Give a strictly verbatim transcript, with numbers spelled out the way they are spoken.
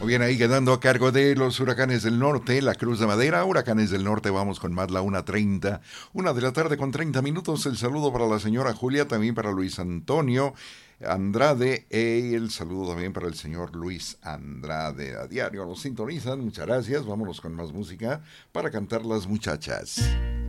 Bien, ahí quedando a cargo de los Huracanes del Norte, la Cruz de Madera. Huracanes del Norte, vamos con más la una treinta. Una de la tarde con treinta minutos. El saludo para la señora Julia, también para Luis Antonio Andrade. Y el saludo también para el señor Luis Andrade. A diario nos sintonizan. Muchas gracias. Vámonos con más música para cantar las muchachas.